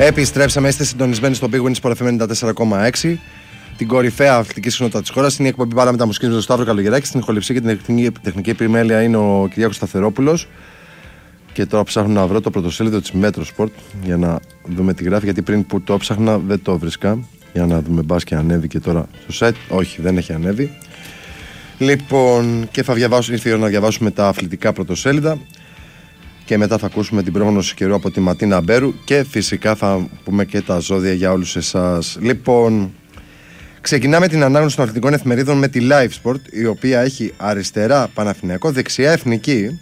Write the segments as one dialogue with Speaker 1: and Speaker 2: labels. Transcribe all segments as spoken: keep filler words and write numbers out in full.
Speaker 1: Επιστρέψαμε, είστε συντονισμένοι στο Big Win Sport εφ εμ ενενήντα τέσσερα κόμμα έξι. Την κορυφαία αθλητική συχνότητα της χώρας. Είναι η εκπομπή Μπάλα με τα μουσική με τον Σταύρο Καλογεράκη. Στην ηχοληψία και την τεχνική, τεχνική επιμέλεια είναι ο Κυριάκος Σταθερόπουλος. Και τώρα ψάχνω να βρω το πρωτοσέλιδο της Metrosport για να δούμε τι γράφει. Γιατί πριν που το ψάχνα δεν το βρίσκα. Για να δούμε, μπας και ανέβει και τώρα στο site. Όχι, δεν έχει ανέβει. Λοιπόν, και θα διαβάσω, ήρθε η ώρα να διαβάσουμε τα αθλητικά πρωτοσέλιδα. Και μετά θα ακούσουμε την πρόγνωση καιρού από τη Ματίνα Μπέρου. Και φυσικά θα πούμε και τα ζώδια για όλους εσάς. Λοιπόν, ξεκινάμε την ανάγνωση των αθλητικών εφημερίδων με τη Live Sport, η οποία έχει αριστερά Παναθηναϊκό, δεξιά Εθνική,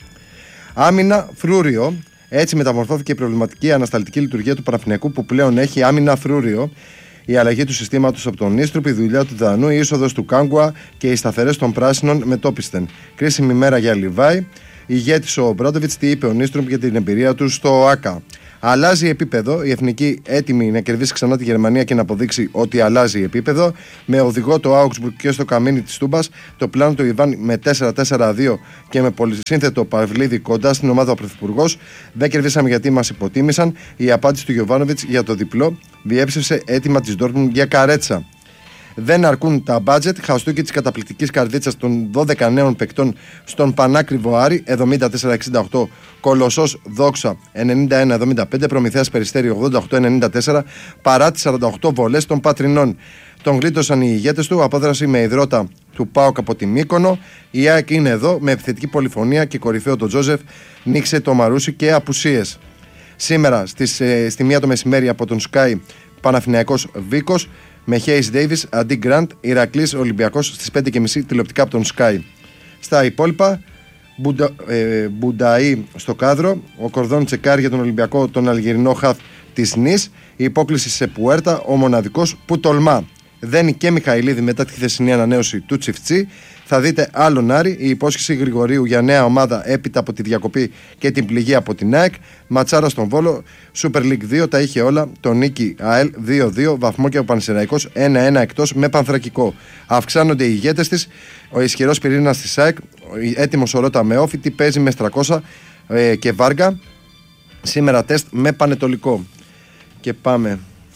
Speaker 1: άμυνα Φρούριο. Έτσι μεταμορφώθηκε η προβληματική ανασταλτική λειτουργία του Παναθηναϊκού, που πλέον έχει άμυνα Φρούριο. Η αλλαγή του συστήματος από τον Νίστρουπ, η δουλειά του Δανού, η είσοδος του Κάγκουα και οι σταθερές των πράσινων μετόπισθεν. Κρίσιμη μέρα για Λιβάη. Ηγέτης ο Μπράντοβιτς, τι είπε ο Νίστρουπ για την εμπειρία του στο ΆΚΑ. Αλλάζει επίπεδο. Η Εθνική έτοιμη να κερδίσει ξανά τη Γερμανία και να αποδείξει ότι αλλάζει επίπεδο. Με οδηγό το Augsburg και στο καμίνι της Τούμπας. Το πλάνο του Ιβάν με τέσσερα τέσσερα δύο και με πολυσύνθετο Παυλίδη κοντά στην ομάδα ο Πρωθυπουργός. Δεν κερδίσαμε γιατί μας υποτίμησαν. Η απάντηση του Γιοβάνοβιτς για το διπλό διέψευσε έτοιμα της Ντόρτμουντ για καρέτσα. Δεν αρκούν τα μπάτζετ. Χαστούκι της καταπληκτικής καρδίτσας των δώδεκα νέων παικτών στον πανάκριβο Άρη εβδομήντα τέσσερα εξήντα οκτώ, Κολοσσός Δόξα ενενήντα ένα εβδομήντα πέντε, Προμηθέας Περιστέρι ογδόντα οκτώ ενενήντα τέσσερα, παρά τις σαράντα οκτώ βολές των Πατρινών. Τον γλίτωσαν οι ηγέτες του, απόδραση με υδρότα του ΠΑΟΚ από τη Μύκονο. Η ΑΕΚ είναι εδώ με επιθετική πολυφωνία και κορυφαίο τον Τζόζεφ, νίξε το Μαρούσι και απουσίες. Σήμερα στις, ε, στη μία το μεσημέρι από τον Sky Παναθηναϊκός Βίκος. Με Χέις Ντέιβις, Αντί Γκραντ, Ηρακλής Ολυμπιακός στις πέντε και μισή τηλεοπτικά από τον Sky. Στα υπόλοιπα, Μπουντα, ε, Μπουνταή στο κάδρο, ο Κορδόν τσεκάρει για τον Ολυμπιακό τον Αλγερινό χαφ της Νης, η υπόκληση σε Πουέρτα, ο μοναδικός που τολμά. Δένει και Μιχαηλίδη μετά τη χθεσινή ανανέωση του Τσιφτσί. Θα δείτε άλλον Άρη, η υπόσχεση Γρηγορίου για νέα ομάδα έπειτα από τη διακοπή και την πληγή από την ΑΕΚ. Ματσάρα στον Βόλο, Super League δύο τα είχε όλα. Το νίκη ΑΕΛ δύο δύο, βαθμό και ο Πανσεραϊκός ένα ένα εκτός με Πανθρακικό. Αυξάνονται οι ηγέτες της, ο ισχυρός πυρήνας της ΑΕΚ, έτοιμος ο Ρώτα με όφη, τι παίζει με Στρακόσα ε, και Βάργα. Σήμερα τεστ με Πανετολικό. Και πάμε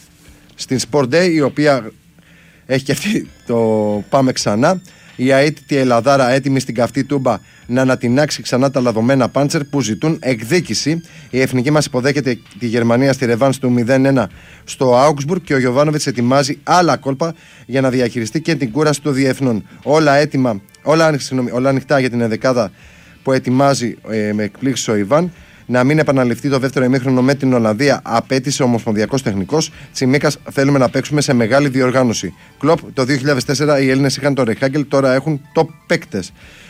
Speaker 1: στην Sport Day, η οποία έχει και αυτή το πάμε ξανά. Η αίτητη Ελλαδάρα έτοιμη στην καυτή Τούμπα να ανατινάξει ξανά τα λαδωμένα πάντσερ που ζητούν εκδίκηση. Η εθνική μας υποδέχεται τη Γερμανία στη ρεβάνς του μηδέν ένα στο Augsburg και ο Γιοβάνοβιτς ετοιμάζει άλλα κόλπα για να διαχειριστεί και την κούραση των διεθνών. Όλα έτοιμα, όλα, συγγνώμη, όλα ανοιχτά για την ενδεκάδα που ετοιμάζει ε, με εκπλήξεις ο Ιβάν. Να μην επαναληφθεί το δεύτερο ημίχρονο με την Ολλανδία, απέτησε ο ομοσπονδιακός τεχνικός. Τσιμίκας, θέλουμε να παίξουμε σε μεγάλη διοργάνωση. Κλοπ, το δύο χιλιάδες τέσσερα οι Έλληνες είχαν το Ρεχάγκελ, τώρα έχουν top παίκτες.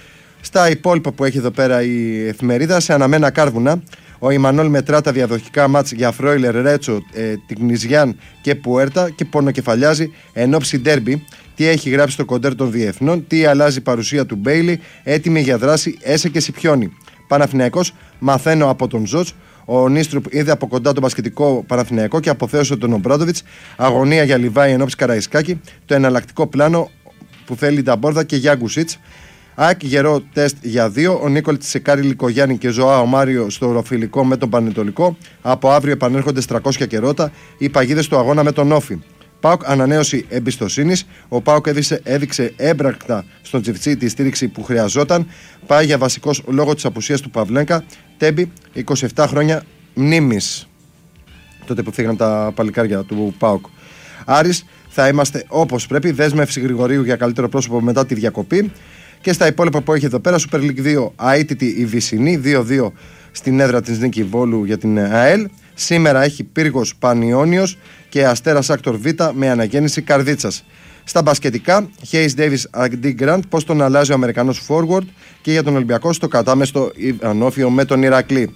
Speaker 1: Στα υπόλοιπα που έχει εδώ πέρα η εφημερίδα, σε αναμένα κάρβουνα, ο Ιμανόλ μετρά τα διαδοχικά μάτς για Φρόιλερ, Ρέτσο, ε, Τιγνιζιάν και Πουέρτα και πονοκεφαλιάζει εν ώψη ντέρμπι. Τι έχει γράψει στο κοντέρ των διεθνών, τι αλλάζει η παρουσία του Μπέιλι, έτοιμη για δράση, έσε και Σιπιόνι. Παναθηναϊκός, μαθαίνω από τον Ζοτς. Ο Νίστρουπ είδε από κοντά τον μπασκετικό Παναθηναϊκό και αποθέωσε τον Ομπράντοβιτς. Αγωνία για Λιβάη ενόψει Καραϊσκάκη. Το εναλλακτικό πλάνο που θέλει Νταμπόρδα και Γιάγκουσιτς. ΑΕΚ γερό τεστ για δύο. Ο Νίκολ Τσεκάρη Λικογιάννη και Ζωά ο Μάριο στο οροφιλικό με τον Πανετολικό. Από αύριο επανέρχονται Στρακόσια και Ρώτα. Οι παγίδες του αγώνα με τον Όφη. ΠΑΟΚ ανανέωση εμπιστοσύνης. Ο ΠΑΟΚ έδειξε, έδειξε έμπρακτα στον Τσιφτσί τη στήριξη που χρειαζόταν. Πάει για βασικός λόγω της απουσίας του Παυλένκα. Τέμπι, είκοσι επτά χρόνια μνήμης. Τότε που φύγαν τα παλικάρια του ΠΑΟΚ. Άρης, θα είμαστε όπως πρέπει. Δέσμευση Γρηγορίου για καλύτερο πρόσωπο μετά τη διακοπή. Και στα υπόλοιπα που έχει εδώ πέρα, Super League δύο, αίτητη η Βυσσινή, δύο δύο στην έδρα της Νίκη Βόλου για την ΑΕΛ. Σήμερα έχει Πύργος Πανιόνιος και Αστέρας Άκτορ Β με αναγέννηση Καρδίτσας. Στα μπασκετικά, Χέις Ντέιβις Αντί Γκραντ, πώς τον αλλάζει ο Αμερικανός forward, και για τον Ολυμπιακό στο κατάμεστο Ιβανόφιο με τον Ηρακλή.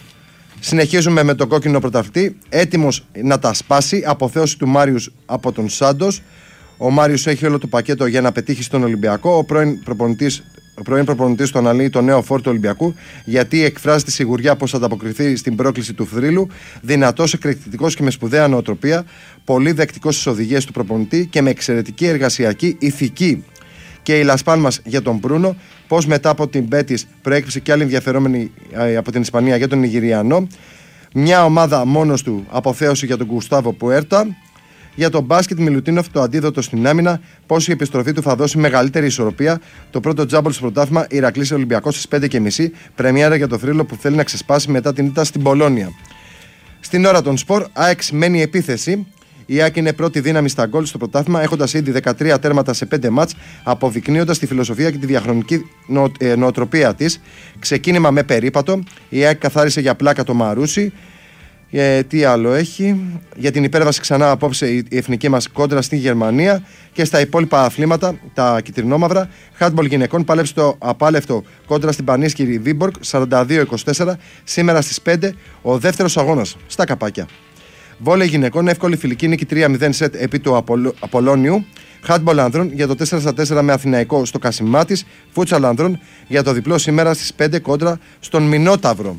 Speaker 1: Συνεχίζουμε με τον κόκκινο πρωταθλητή, έτοιμος να τα σπάσει, αποθέωση του Μάριους από τον Σάντος. Ο Μάριος έχει όλο το πακέτο για να πετύχει στον Ολυμπιακό. Ο πρώην προπονητής, ο πρώην προπονητής του αναλύει το νέο φόρ του Ολυμπιακού, γιατί εκφράζει τη σιγουριά πως θα ανταποκριθεί στην πρόκληση του θρύλου. Δυνατός, εκρηκτικός και με σπουδαία νοοτροπία. Πολύ δεκτικός στις οδηγίες του προπονητή και με εξαιρετική εργασιακή ηθική. Και η Λασπάν μας για τον Μπρούνο. Πως μετά από την Μπέτις προέκυψε και άλλη ενδιαφερόμενη από την Ισπανία για τον Νιγηριανό. Μια ομάδα μόνος του, αποθέωση για τον Γκουστάβο Πουέρτα. Για τον μπάσκετ, Μιλουτίνοφ το αντίδοτο στην άμυνα. Πώς η επιστροφή του θα δώσει μεγαλύτερη ισορροπία. Το πρώτο τζάμπολ στο πρωτάθλημα, Ηρακλής Ολυμπιακός στις πέντε και μισή. Πρεμιέρα για το θρύλο που θέλει να ξεσπάσει μετά την ήττα στην Πολόνια. Στην ώρα των σπορ, ΑΕΚ σημαίνει επίθεση. Η ΑΕΚ είναι πρώτη δύναμη στα γκολ στο πρωτάθλημα, έχοντας ήδη δεκατρία τέρματα σε πέντε μάτς, αποδεικνύοντας τη φιλοσοφία και τη διαχρονική νο, ε, νοοτροπία της. Ξεκίνημα με περίπατο. Η ΑΕΚ καθάρισε για πλάκα το Μαρούσι. Ε, τι άλλο έχει? Για την υπέρβαση ξανά απόψε η εθνική μας κόντρα στη Γερμανία. Και στα υπόλοιπα αθλήματα, τα κυτρινόμαυρα, χάντμπολ γυναικών πάλεψε το απάλευτο κόντρα στην Πανίσκηρη Βίμπορκ σαράντα δύο είκοσι τέσσερα. Σήμερα στις πέντε ο δεύτερος αγώνας στα καπάκια. Βόλεϊ γυναικών, εύκολη φιλική νίκη τρία μηδέν σετ επί του Απολ, Απολώνιου. Χάντμπολ άνδρων για το τέσσερα στα τέσσερα με Αθηναϊκό στο Κασιμάτης. Φούτσαλ άνδρων για το διπλό σήμερα στις πέντε κόντρα στον Μινόταυρο.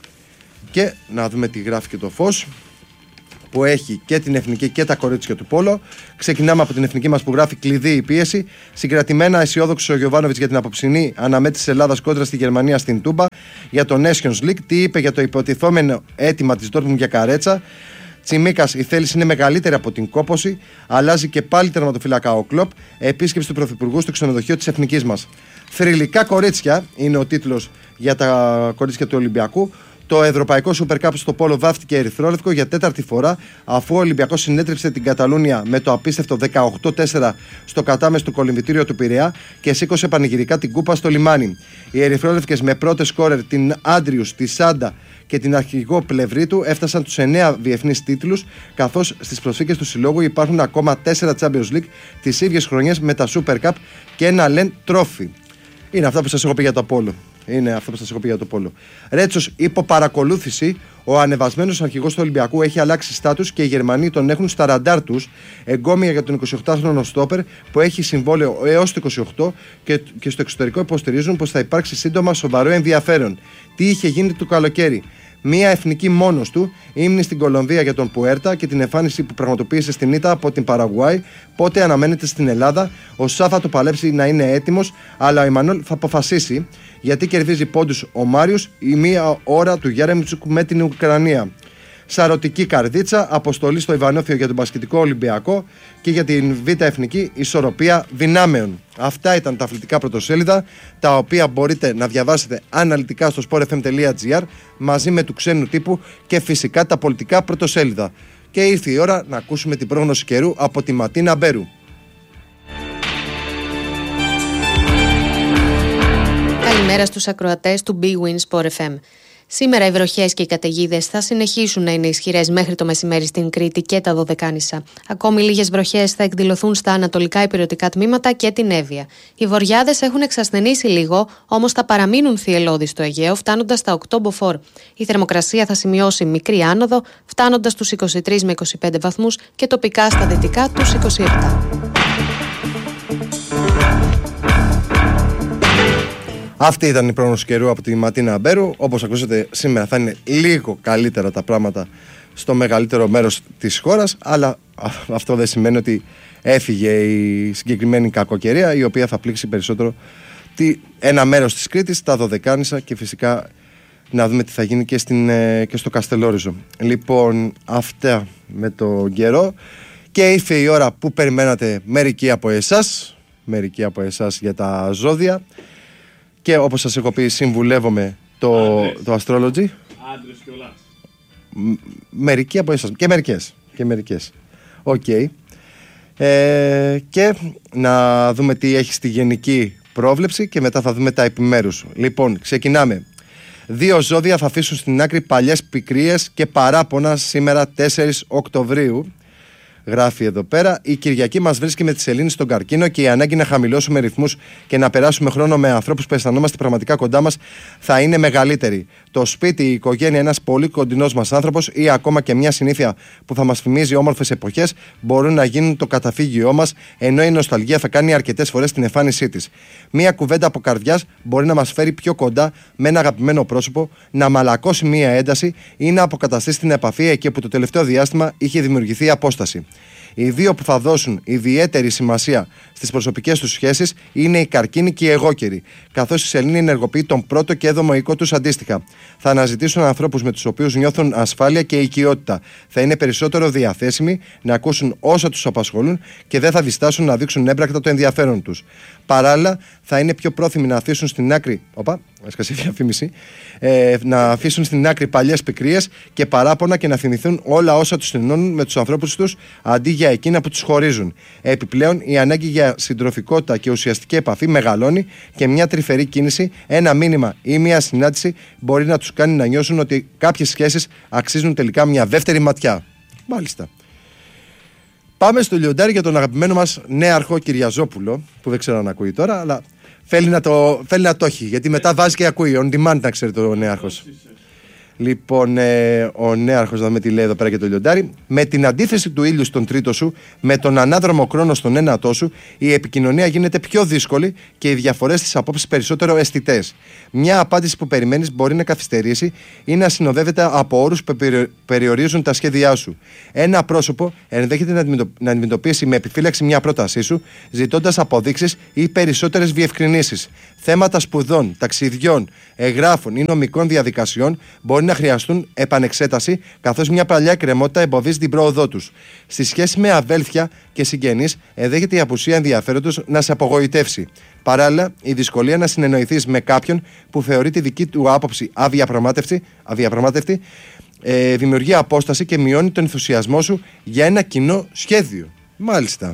Speaker 1: Και να δούμε τι γράφει και το φως, που έχει και την εθνική και τα κορίτσια του πόλο. Ξεκινάμε από την εθνική μας που γράφει κλειδί η πίεση. Συγκρατημένα αισιόδοξο ο Γιοβάνοβιτς για την απόψινή αναμέτρηση της Ελλάδας κόντρα στη Γερμανία στην Τούμπα. Για το Nations League, τι είπε για το υποτιθόμενο αίτημα της Ντόρτμουντ για Καρέτσα. Τσιμίκας, η θέληση είναι μεγαλύτερη από την κόπωση. Αλλάζει και πάλι τερματοφύλακα ο Κλοπ. Επίσκεψη του Πρωθυπουργού στο ξενοδοχείο της εθνικής μας. Θρυλικά κορίτσια είναι ο τίτλος για τα κορίτσια του Ολυμπιακού. Το Ευρωπαϊκό Super Cup στο πόλο βάφτηκε ερυθρόλευκο για τέταρτη φορά, αφού ο Ολυμπιακός συνέτριψε την Καταλούνια με το απίστευτο δεκαοκτώ τέσσερα στο κατάμεσο του κολυμβητήριο του Πειραιά και σήκωσε πανηγυρικά την κούπα στο λιμάνι. Οι ερυθρόλευκες με πρώτες σκόρερ την Άντριους, τη Σάντα και την αρχηγό πλευρή του έφτασαν τους εννέα διεθνείς τίτλους, καθώς στις προσθήκες του συλλόγου υπάρχουν ακόμα τέσσερα Champions League τις ίδιες χρονιές με τα Super Cup και ένα Λεν Trophy. Είναι αυτά που σας έχω πει για το Πόλο. Είναι αυτό που σας έχω πει για το Πόλο. Ρέτσος υπό παρακολούθηση. Ο ανεβασμένος αρχηγός του Ολυμπιακού έχει αλλάξει στάτους και οι Γερμανοί τον έχουν στα ραντάρ τους. Εγκόμια για τον εικοσιοκτάχρονο στόπερ που έχει συμβόλαιο έως το είκοσι οκτώ και, και στο εξωτερικό υποστηρίζουν πως θα υπάρξει σύντομα σοβαρό ενδιαφέρον. Τι είχε γίνει το καλοκαίρι? Μία εθνική μόνος του, ύμνη στην Κολομβία για τον Πουέρτα και την εμφάνιση που πραγματοποίησε στην ήττα από την Παραγουάη. Πότε αναμένεται στην Ελλάδα? Ο Σά θα το παλέψει να είναι έτοιμος, αλλά ο Εμμανουέλ θα αποφασίσει, γιατί κερδίζει πόντους ο Μάριος η μία ώρα του Γιάρεμτσουκ με την Ουκρανία. Σαρωτική καρδίτσα, αποστολή στο Ιβανόφιο για τον Μπασκετικό Ολυμπιακό και για την Β' Εθνική ισορροπία δυνάμεων. Αυτά ήταν τα αθλητικά πρωτοσέλιδα, τα οποία μπορείτε να διαβάσετε αναλυτικά στο σπορ εφ εμ τελεία τζι άρ μαζί με του ξένου τύπου και φυσικά τα πολιτικά πρωτοσέλιδα. Και ήρθε η ώρα να ακούσουμε την πρόγνωση καιρού από τη Ματίνα Μπέρου.
Speaker 2: Καλημέρα στους ακροατές του Big Win Sport εφ εμ. Σήμερα οι βροχές και οι καταιγίδες θα συνεχίσουν να είναι ισχυρές μέχρι το μεσημέρι στην Κρήτη και τα Δωδεκάνησα. Ακόμη λίγες βροχές θα εκδηλωθούν στα ανατολικά υπηρετικά τμήματα και την Εύβοια. Οι βοριάδες έχουν εξασθενήσει λίγο, όμως θα παραμείνουν θυελλώδεις στο Αιγαίο, φτάνοντας στα οκτώ μποφόρ. Η θερμοκρασία θα σημειώσει μικρή άνοδο, φτάνοντας στους είκοσι τρεις με είκοσι πέντε βαθμούς και τοπικά στα δυτικά τους είκοσι επτά.
Speaker 1: Αυτή ήταν η πρόγνωση καιρού από τη Ματίνα Μπέρου. Όπως ακούσατε, σήμερα θα είναι λίγο καλύτερα τα πράγματα στο μεγαλύτερο μέρος της χώρας, αλλά αυτό δεν σημαίνει ότι έφυγε η συγκεκριμένη κακοκαιρία, η οποία θα πλήξει περισσότερο ένα μέρος της Κρήτης, τα Δωδεκάνησα και φυσικά να δούμε τι θα γίνει και, στην, και στο Καστελόριζο. Λοιπόν, αυτά με το καιρό και ήρθε η ώρα που περιμένατε μερικοί από εσάς, μερικοί από εσάς για τα ζώδια. Και όπως σας έχω πει, συμβουλεύομαι το, το astrology.
Speaker 3: Άντρες κιόλας.
Speaker 1: Μερικοί από εσάς. Και μερικές. Και μερικές. Οκ. Okay. Ε, και να δούμε τι έχει στη γενική πρόβλεψη και μετά θα δούμε τα επιμέρους. Λοιπόν, ξεκινάμε. Δύο ζώδια θα αφήσουν στην άκρη παλιές πικρίες και παράπονα σήμερα τέσσερις Οκτωβρίου. Γράφει εδώ πέρα, η Κυριακή μας βρίσκει με τη σελήνη στον καρκίνο και η ανάγκη να χαμηλώσουμε ρυθμούς και να περάσουμε χρόνο με ανθρώπους που αισθανόμαστε πραγματικά κοντά μας θα είναι μεγαλύτερη. Το σπίτι, η οικογένεια, ένας πολύ κοντινός μας άνθρωπος ή ακόμα και μια συνήθεια που θα μας θυμίζει όμορφες εποχές μπορούν να γίνουν το καταφύγιό μας, ενώ η νοσταλγία θα κάνει αρκετές φορές την εμφάνισή της. Μια κουβέντα από καρδιάς μπορεί να μας φέρει πιο κοντά με ένα αγαπημένο πρόσωπο, να μαλακώσει μια ένταση ή να αποκαταστήσει την επαφή εκεί που το τελευταίο διάστημα είχε δημιουργηθεί απόσταση. Οι δύο που θα δώσουν ιδιαίτερη σημασία στις προσωπικές τους σχέσεις είναι οι καρκίνοι και οι εγώκεροι, καθώς η σελήνη ενεργοποιεί τον πρώτο και έβδομο οίκο τους αντίστοιχα. Θα αναζητήσουν ανθρώπους με τους οποίους νιώθουν ασφάλεια και οικειότητα. Θα είναι περισσότερο διαθέσιμοι να ακούσουν όσα τους απασχολούν και δεν θα διστάσουν να δείξουν έμπρακτα το ενδιαφέρον τους. Παράλληλα, θα είναι πιο πρόθυμοι να αφήσουν στην άκρη. Οπα, έσκασε η διαφήμιση. Ε, να αφήσουν στην άκρη παλιές πικρίες και παράπονα και να θυμηθούν όλα όσα τους συνενώνουν με τους ανθρώπους τους αντί για εκείνα που τους χωρίζουν. Επιπλέον, η ανάγκη για συντροφικότητα και ουσιαστική επαφή μεγαλώνει και μια τρυφερή κίνηση, ένα μήνυμα ή μια συνάντηση μπορεί να τους κάνει να νιώσουν ότι κάποιες σχέσεις αξίζουν τελικά μια δεύτερη ματιά. Μάλιστα. Πάμε στο λιοντάρι για τον αγαπημένο μας νέαρχο Κυριαζόπουλο, που δεν ξέρω αν ακούει τώρα, αλλά θέλει να το, θέλει να το έχει, γιατί μετά βάζει και ακούει. On demand, να ξέρει το νέαρχος. Λοιπόν, ε, ο νέαρχος, να δούμε τι λέει εδώ πέρα για το λιοντάρι. Με την αντίθεση του ήλιου στον τρίτο σου, με τον ανάδρομο χρόνο στον ένατό σου, η επικοινωνία γίνεται πιο δύσκολη και οι διαφορές στις απόψεις περισσότερο αισθητές. Μια απάντηση που περιμένεις μπορεί να καθυστερήσει ή να συνοδεύεται από όρους που περιορίζουν τα σχέδιά σου. Ένα πρόσωπο ενδέχεται να αντιμετωπίσει με επιφύλαξη μια πρότασή σου, ζητώντας αποδείξεις ή περισσότερες διευκρινήσεις. Θέματα σπουδών, ταξιδιών, εγγράφων ή νομικών διαδικασιών μπορεί να χρειαστούν επανεξέταση, καθώς μια παλιά εκκρεμότητα εμποδίζει την πρόοδό τους. Στη σχέση με αδέλφια και συγγενείς, ενδέχεται η απουσία ενδιαφέροντος να σε απογοητεύσει. Παράλληλα, η δυσκολία να συνεννοηθείς με κάποιον που θεωρεί τη δική του άποψη αδιαπραγμάτευτη, αδιαπραγμάτευτη ε, δημιουργεί απόσταση και μειώνει τον ενθουσιασμό σου για ένα κοινό σχέδιο. Μάλιστα.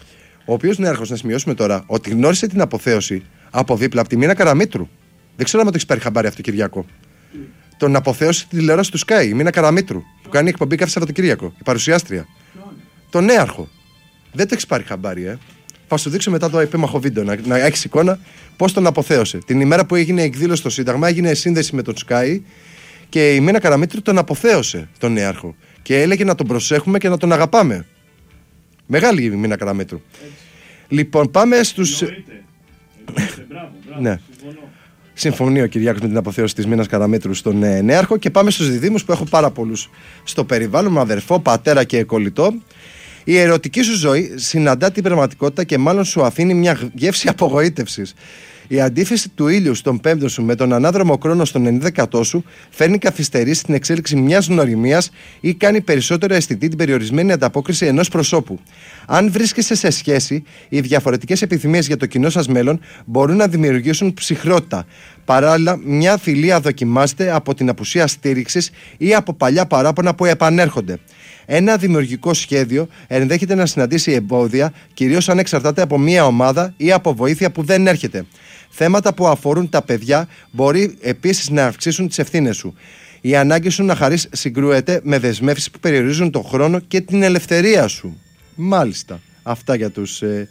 Speaker 1: Ο οποίος νέαρχος, να σημειώσουμε τώρα, ότι γνώρισε την αποθέωση από δίπλα από τη Μίνα Καραμήτρου. Δεν ξέρω αν το έχει πάρει χαμπάρι αυτό, Κυριακό. Mm. Τον αποθέωσε στην τηλεόραση του Sky, η Μίνα Καραμήτρου, mm. που κάνει εκπομπή κάθε Σαββατοκύριακο, η παρουσιάστρια. Mm. Τον νέαρχο. Δεν το έχει πάρει χαμπάρι, ε. Θα σου δείξω μετά το επίμαχο βίντεο, να, να έχει εικόνα πώς τον αποθέωσε. Την ημέρα που έγινε εκδήλωση στο Σύνταγμα, έγινε σύνδεση με τον Sky και η Μίνα Καραμήτρου τον αποθέωσε τον νέαρχο. Και έλεγε να τον προσέχουμε και να τον αγαπάμε. Μεγάλη η Μίνα Καραμήτρου. Έτσι. Λοιπόν, πάμε στους. Μπράβο, μπράβο, ναι. Συμφωνεί ο Κυριάκος με την αποθέωση της Μίνας Καραμήτρου στον ε, νέαρχο. Και πάμε στους διδύμους που έχω πάρα πολλούς στο περιβάλλον, με αδερφό, πατέρα και κολλητό. Η ερωτική σου ζωή συναντά την πραγματικότητα και μάλλον σου αφήνει μια γεύση απογοήτευσης. Η αντίθεση του ήλιου στον πέμπτο σου με τον ανάδρομο χρόνο στον ενδέκατό σου φέρνει καθυστερήσει στην εξέλιξη μιας γνωριμίας ή κάνει περισσότερο αισθητή την περιορισμένη ανταπόκριση ενός προσώπου. Αν βρίσκεσαι σε σχέση, οι διαφορετικές επιθυμίες για το κοινό σας μέλλον μπορούν να δημιουργήσουν ψυχρότητα. Παράλληλα, μια φιλία δοκιμάζεται από την απουσία στήριξης ή από παλιά παράπονα που επανέρχονται. Ένα δημιουργικό σχέδιο ενδέχεται να συναντήσει εμπόδια, κυρίως αν εξαρτάται από μια ομάδα ή από βοήθεια που δεν έρχεται. Θέματα που αφορούν τα παιδιά μπορεί επίσης να αυξήσουν τις ευθύνες σου. Η ανάγκη σου να χαρείς συγκρούεται με δεσμεύσεις που περιορίζουν τον χρόνο και την ελευθερία σου. Μάλιστα. Αυτά για τους ε,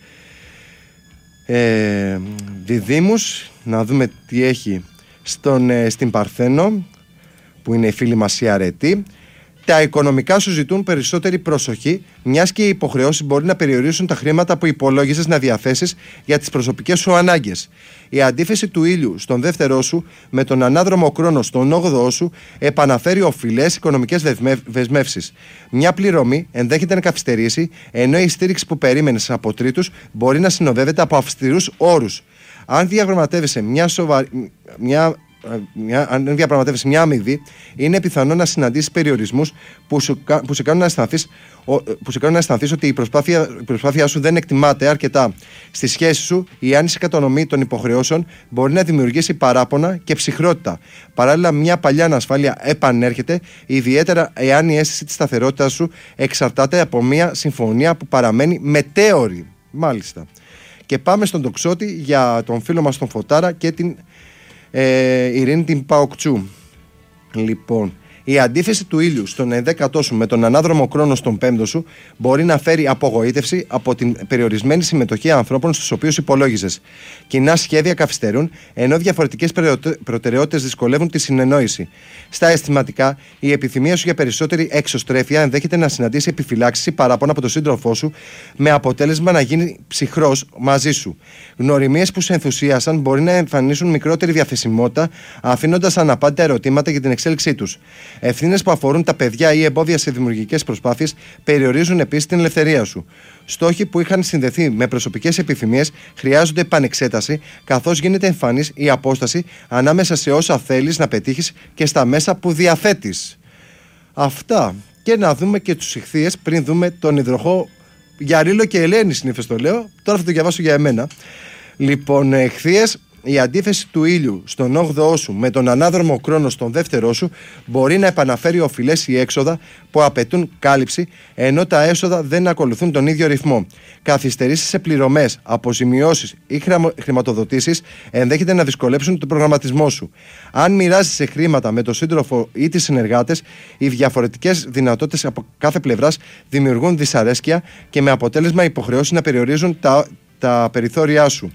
Speaker 1: ε, διδύμους. Να δούμε τι έχει στον, ε, στην Παρθένο, που είναι η φίλη μας η Αρετή. Τα οικονομικά σου ζητούν περισσότερη προσοχή, μιας και οι υποχρεώσεις μπορεί να περιορίσουν τα χρήματα που υπολόγισες να διαθέσεις για τις προσωπικές σου ανάγκες. Η αντίθεση του ήλιου στον δεύτερό σου με τον ανάδρομο χρόνο στον όγδοό σου επαναφέρει οφειλές οικονομικές δεσμεύσεις. Μια πληρωμή ενδέχεται να καθυστερήσει, ενώ η στήριξη που περίμενες από τρίτους μπορεί να συνοδεύεται από αυστηρούς όρους. Αν διαπραγματεύεσαι μια σοβαρή. Μια Μια, αν διαπραγματεύεσαι μια αμοιβή, είναι πιθανό να συναντήσεις περιορισμούς που, σου, που σε κάνουν να αισθανθείς, που σε κάνουν να αισθανθείς ότι η προσπάθεια, η προσπάθειά σου δεν εκτιμάται αρκετά. Στη σχέση σου, η άνηση κατανομή των υποχρεώσεων μπορεί να δημιουργήσει παράπονα και ψυχρότητα. Παράλληλα, μια παλιά ανασφάλεια επανέρχεται, ιδιαίτερα εάν η αίσθηση της σταθερότητας σου εξαρτάται από μια συμφωνία που παραμένει μετέωρη. Μάλιστα. Και πάμε στον τοξότη για τον φίλο μας τον Φωτάρα και την Ε, Ειρήνη την Παοκτσού. Λοιπόν, η αντίθεση του ήλιου στον ενδέκατό σου με τον ανάδρομο χρόνο στον πέμπτο σου μπορεί να φέρει απογοήτευση από την περιορισμένη συμμετοχή ανθρώπων στους οποίους υπολόγιζες. Κοινά σχέδια καθυστερούν, ενώ διαφορετικές προτεραιότητες δυσκολεύουν τη συνεννόηση. Στα αισθηματικά, η επιθυμία σου για περισσότερη εξωστρέφεια ενδέχεται να συναντήσει επιφυλάξεις ή παράπονα από τον σύντροφό σου, με αποτέλεσμα να γίνει ψυχρός μαζί σου. Γνωριμίες που σε ενθουσίασαν μπορεί να εμφανίσουν μικρότερη διαθεσιμότητα, αφήνοντας αναπάντητα ερωτήματα για την εξέλιξή τους. Ευθύνες που αφορούν τα παιδιά ή εμπόδια σε δημιουργικές προσπάθειες περιορίζουν επίσης την ελευθερία σου. Στόχοι που είχαν συνδεθεί με προσωπικές επιθυμίες χρειάζονται επανεξέταση, καθώς γίνεται εμφανής η απόσταση ανάμεσα σε όσα θέλεις να πετύχεις και στα μέσα που διαθέτεις. Αυτά. Και να δούμε και τους ιχθύες πριν δούμε τον υδροχό. Για Ρήλο και Ελένη συνήθως το λέω. Τώρα θα το διαβάσω για εμένα. Λοιπόν, εχθείες, η αντίθεση του ήλιου στον όγδοό σου με τον ανάδρομο χρόνο στον δεύτερό σου μπορεί να επαναφέρει οφειλές ή έξοδα που απαιτούν κάλυψη, ενώ τα έσοδα δεν ακολουθούν τον ίδιο ρυθμό. Καθυστερήσεις σε πληρωμές, αποζημιώσεις ή χρηματοδοτήσεις ενδέχεται να δυσκολέψουν τον προγραμματισμό σου. Αν μοιράζεσαι χρήματα με τον σύντροφο ή τις συνεργάτες, οι διαφορετικές δυνατότητες από κάθε πλευράς δημιουργούν δυσαρέσκεια και με αποτέλεσμα υποχρεώσεις να περιορίζουν τα, τα περιθώριά σου.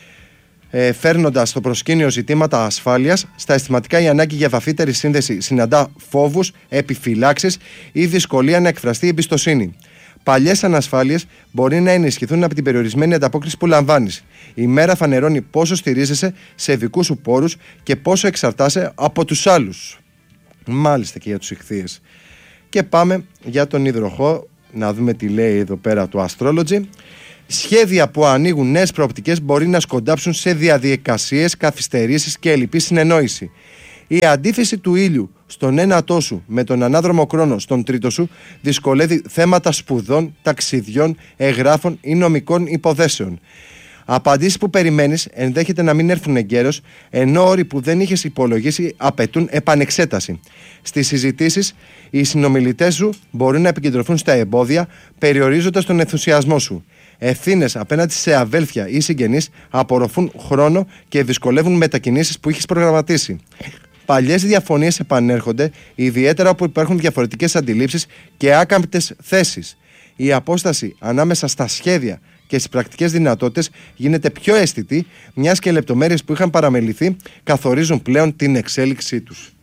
Speaker 1: Ε, φέρνοντας στο προσκήνιο ζητήματα ασφάλειας, στα αισθηματικά η ανάγκη για βαθύτερη σύνδεση συναντά φόβους, επιφυλάξεις ή δυσκολία να εκφραστεί εμπιστοσύνη. Παλιές ανασφάλειες μπορεί να ενισχυθούν από την περιορισμένη ανταπόκριση που λαμβάνεις. Η μέρα φανερώνει πόσο στηρίζεσαι σε δικούς σου πόρους και πόσο εξαρτάσαι από τους άλλους. Μάλιστα και για τους ιχθύες. Και πάμε για τον υδροχό, να δούμε τι λέει εδώ πέρα το Astrology. Σχέδια που ανοίγουν νέες προοπτικές μπορεί να σκοντάψουν σε διαδικασίες, καθυστερήσεις και ελλειπή συνεννόηση. Η αντίθεση του ήλιου στον ένατό σου με τον ανάδρομο χρόνο στον τρίτο σου δυσκολεύει θέματα σπουδών, ταξιδιών, εγγράφων ή νομικών υποθέσεων. Απαντήσεις που περιμένεις ενδέχεται να μην έρθουν εγκαίρως, ενώ όροι που δεν είχες υπολογίσει απαιτούν επανεξέταση. Στις συζητήσεις, οι συνομιλητές σου μπορεί να επικεντρωθούν στα εμπόδια, περιορίζοντας τον ενθουσιασμό σου. Ευθύνες απέναντι σε αδέλφια ή συγγενείς απορροφούν χρόνο και δυσκολεύουν μετακινήσεις που είχες προγραμματίσει. Παλιές διαφωνίες επανέρχονται, ιδιαίτερα όπου υπάρχουν διαφορετικές αντιλήψεις και άκαμπτες θέσεις. Η απόσταση ανάμεσα στα σχέδια και στις πρακτικές δυνατότητες γίνεται πιο αισθητή, μιας και λεπτομέρειες που είχαν παραμεληθεί καθορίζουν πλέον την εξέλιξή τους.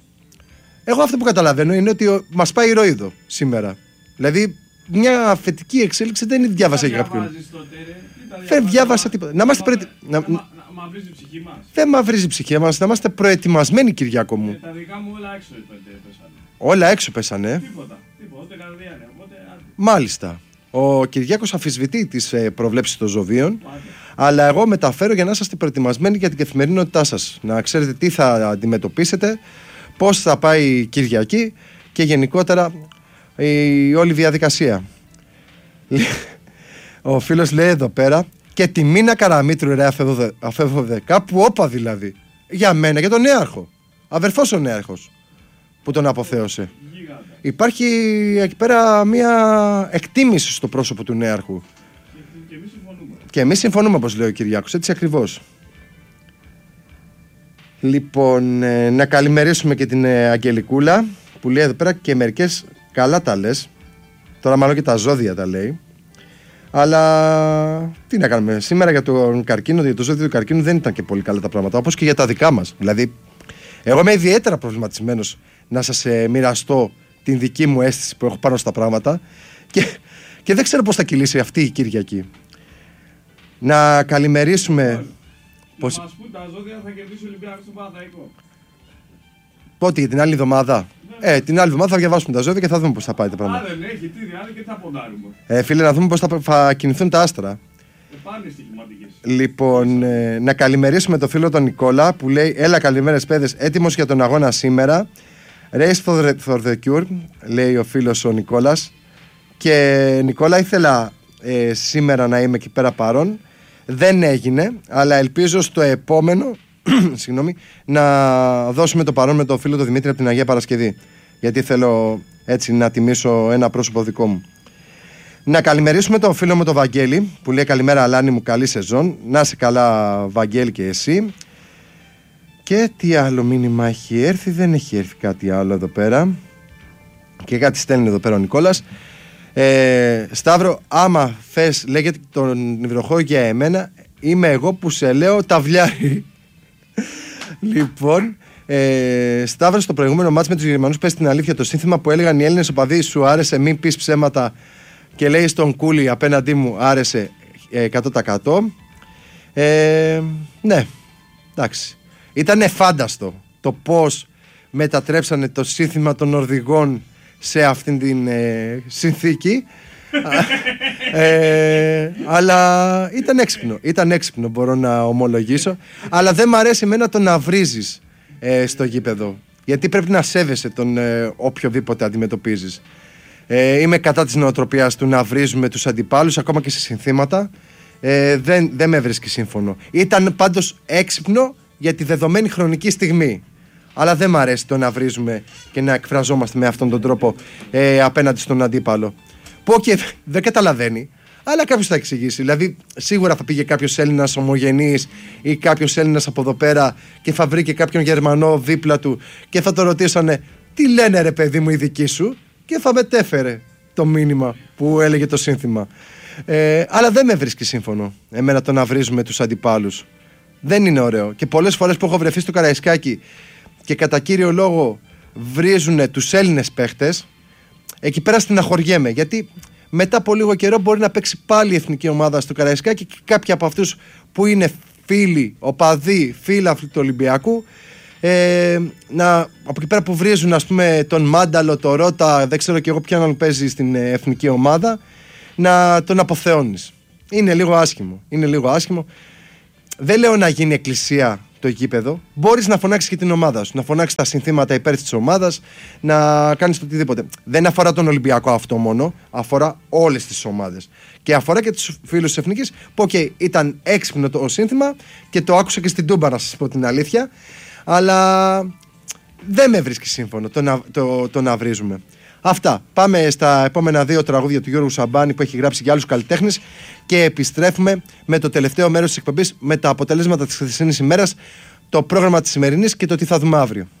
Speaker 1: Εγώ αυτό που καταλαβαίνω είναι ότι μας πάει ηρωίδο σήμερα. Δηλαδή, μια θετική εξέλιξη δεν διάβασα για κάποιον. Δεν διάβασα τίποτα. Να είμαστε προετοι... να...
Speaker 3: Μαυρίζει η ψυχή μας.
Speaker 1: Δεν μαυρίζει η ψυχή μας, να είμαστε προετοιμασμένοι, Κυριάκο μου.
Speaker 3: Ε, τα δικά μου όλα έξω πέσανε.
Speaker 1: Όλα έξω πέσανε.
Speaker 3: Τίποτα, τίποτα, ούτε καρδιάνε. Οπότε...
Speaker 1: Μάλιστα. Ο Κυριάκος αμφισβητεί τις ε, προβλέψεις των ζωβίων, Πάτε. αλλά εγώ μεταφέρω για να είσαστε προετοιμασμένοι για την καθημερινότητά σας. Να ξέρετε τι θα αντιμετωπίσετε, πώς θα πάει η Κυριακή και γενικότερα η όλη διαδικασία. Ο φίλος λέει εδώ πέρα, και τη Μίνα Καραμήτρου, ρε αφεύγω κάπου όπα δηλαδή. Για μένα, για τον νέαρχο. Αδερφός ο νέαρχος που τον αποθέωσε.
Speaker 3: Γίγαντα.
Speaker 1: Υπάρχει εκεί πέρα μια εκτίμηση στο πρόσωπο του νέαρχου.
Speaker 3: Και, και εμείς συμφωνούμε.
Speaker 1: Και εμείς συμφωνούμε, όπως λέει ο Κυριάκος, έτσι ακριβώς. Λοιπόν, ε, να καλημερίσουμε και την ε, Αγγελικούλα που λέει εδώ πέρα και μερικές καλά τα λες. Τώρα μάλλον και τα ζώδια τα λέει. Αλλά τι να κάνουμε. Σήμερα για τον καρκίνο, για το ζώδιο του καρκίνου δεν ήταν και πολύ καλά τα πράγματα. Όπως και για τα δικά μας. Δηλαδή, εγώ είμαι ιδιαίτερα προβληματισμένος να σας ε, μοιραστώ την δική μου αίσθηση που έχω πάνω στα πράγματα. Και, και δεν ξέρω πώς θα κυλήσει αυτή η Κυριακή. Να καλημερίσουμε.
Speaker 3: Να
Speaker 1: Πώς...
Speaker 3: μας πούν τα ζώδια θα κερδίσει ο Ολυμπιακός στον Παναθηναϊκό.
Speaker 1: Πότε, για την άλλη εβδομάδα. Ναι. Ε, την άλλη εβδομάδα θα διαβάσουμε τα ζώδια και θα δούμε πώς θα πάει τα πράγματα.
Speaker 3: Α, δεν έχει, τι διάλογο και θα ποντάρουμε.
Speaker 1: Ε, φίλε, να δούμε πώς θα, θα κινηθούν τα άστρα.
Speaker 3: Ε, πάνε στοιχηματικές.
Speaker 1: Λοιπόν, ε, να καλημερίσουμε τον φίλο τον Νικόλα που λέει: έλα, καλημέρες παιδες, έτοιμος για τον αγώνα σήμερα. Race for the cure, λέει ο φίλος ο Νικόλας. Και Νικόλα, ήθελα ε, σήμερα να είμαι εκεί πέρα παρόν. Δεν έγινε, αλλά ελπίζω στο επόμενο συγγνώμη, να δώσουμε το παρόν με τον φίλο τον Δημήτρη από την Αγία Παρασκευή. Γιατί θέλω έτσι να τιμήσω ένα πρόσωπο δικό μου. Να καλημερίσουμε τον φίλο μου τον Βαγγέλη που λέει: καλημέρα Αλάνη μου, καλή σεζόν. Να είσαι καλά, Βαγγέλη, και εσύ. Και τι άλλο μήνυμα έχει έρθει? Δεν έχει έρθει κάτι άλλο εδώ πέρα. Και κάτι στέλνει εδώ πέρα ο Νικόλας. ε, Σταύρο, άμα θες λέγεται τον υδροχό για εμένα, είμαι εγώ που σε λέω ταυλιάρι. Λοιπόν, ε, Σταύρο, στο προηγούμενο μάτς με τους Γερμανούς πες την αλήθεια. Το σύνθημα που έλεγαν οι Έλληνες οπαδοί σου άρεσε, μην πεις ψέματα, και λέει στον Κούλι απέναντί μου άρεσε ε, εκατό τοις εκατό. ε, Ναι, εντάξει. Ήταν φάνταστο το πώς μετατρέψανε το σύνθημα των ορδηγών σε αυτήν την ε, συνθήκη. ε, αλλά ήταν έξυπνο, ήταν έξυπνο μπορώ να ομολογήσω. Αλλά δεν μ' αρέσει εμένα το να βρίζεις ε, στο γήπεδο, γιατί πρέπει να σέβεσαι τον ε, οποιοδήποτε αντιμετωπίζεις. ε, Είμαι κατά της νοοτροπίας του να βρίζουμε τους αντιπάλους ακόμα και σε συνθήματα. ε, δεν, δεν με βρίσκει σύμφωνο. Ήταν πάντως έξυπνο για τη δεδομένη χρονική στιγμή. Αλλά δεν μ' αρέσει το να βρίζουμε και να εκφραζόμαστε με αυτόν τον τρόπο ε, απέναντι στον αντίπαλο. Που και δεν καταλαβαίνει, αλλά κάποιος θα εξηγήσει. Δηλαδή, σίγουρα θα πήγε κάποιος Έλληνας ομογενής ή κάποιος Έλληνας από εδώ πέρα και θα βρει και κάποιον Γερμανό δίπλα του και θα το ρωτήσανε, τι λένε ρε παιδί μου οι δικοί σου, και θα μετέφερε το μήνυμα που έλεγε το σύνθημα. Ε, αλλά δεν με βρίσκει σύμφωνο εμένα το να βρίζουμε τους αντιπάλους. Δεν είναι ωραίο. Και πολλές φορές που έχω βρεθεί στο Καραϊσκάκι και κατά κύριο λόγο βρίζουν τους Έλληνες παίχτες, εκεί πέρα στεναχωριέμαι, γιατί μετά από λίγο καιρό μπορεί να παίξει πάλι η εθνική ομάδα στο Καραϊσκάκι και κάποιοι από αυτούς που είναι φίλοι, οπαδοί, φίλαθλοι του Ολυμπιακού, ε, να, από εκεί πέρα που βρίζουν, ας πούμε, τον Μάνταλο, τον Ρώτα, δεν ξέρω και εγώ ποιον άλλον παίζει στην εθνική ομάδα, να τον αποθεώνεις. Είναι λίγο άσχημο. Είναι λίγο άσχημο. Δεν λέω να γίνει εκκλησία το γήπεδο. Μπορείς να φωνάξεις και την ομάδα σου, να φωνάξεις τα συνθήματα υπέρ της ομάδας, να κάνεις το οτιδήποτε. Δεν αφορά τον Ολυμπιακό αυτό μόνο, αφορά όλες τις ομάδες. Και αφορά και τους φίλους της Εθνικής, που okay, ήταν έξυπνο το σύνθημα και το άκουσα και στην Τούμπα, να σας πω την αλήθεια. Αλλά δεν με βρίσκει σύμφωνο το να, το, το να βρίζουμε. Αυτά. Πάμε στα επόμενα δύο τραγούδια του Γιώργου Σαμπάνη που έχει γράψει για άλλους καλλιτέχνες και επιστρέφουμε με το τελευταίο μέρος της εκπομπής, με τα αποτελέσματα της χθεσινής ημέρας, το πρόγραμμα της σημερινής και το τι θα δούμε αύριο.